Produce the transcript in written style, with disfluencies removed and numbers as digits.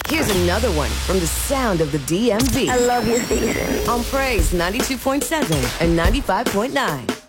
Here's another one from the sound of the DMV. I love your station. On Praise 92.7 and 95.9.